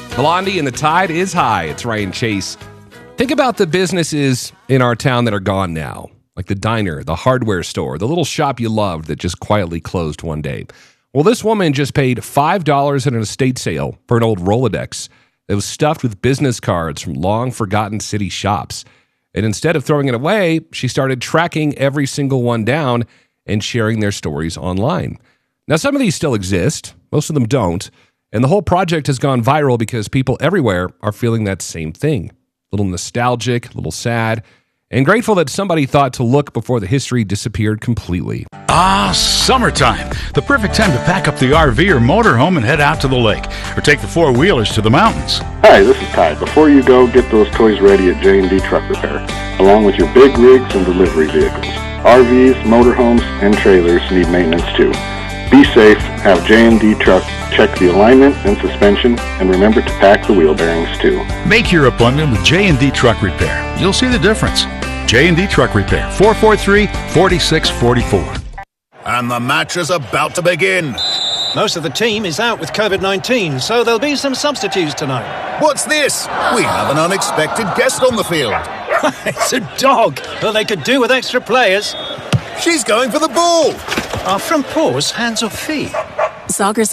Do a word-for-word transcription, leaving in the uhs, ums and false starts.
Blondie and the tide is high. It's Ryan Chase. Think about the businesses in our town that are gone now, like the diner, the hardware store, the little shop you loved that just quietly closed one day. Well, this woman just paid five dollars at an estate sale for an old Rolodex that was stuffed with business cards from long-forgotten city shops. And instead of throwing it away, she started tracking every single one down and sharing their stories online. Now, some of these still exist. Most of them don't. And the whole project has gone viral because people everywhere are feeling that same thing. A little nostalgic, a little sad, and grateful that somebody thought to look before the history disappeared completely. Ah, summertime. The perfect time to pack up the R V or motorhome and head out to the lake, or take the four-wheelers to the mountains. Hi, this is Ty. Before you go, get those toys ready at J and D Truck Repair, along with your big rigs and delivery vehicles. R Vs, motorhomes, and trailers need maintenance too. Be safe, have J and D Truck check the alignment and suspension, and remember to pack the wheel bearings too. Make your appointment with J and D Truck Repair. You'll see the difference. J and D Truck Repair, four four three, four six four four. And the match is about to begin. Most of the team is out with covid nineteen, so there'll be some substitutes tonight. What's this? We have an unexpected guest on the field. It's a dog. Well, they could do with extra players. She's going for the ball. Are front paws hands or feet? Soccer's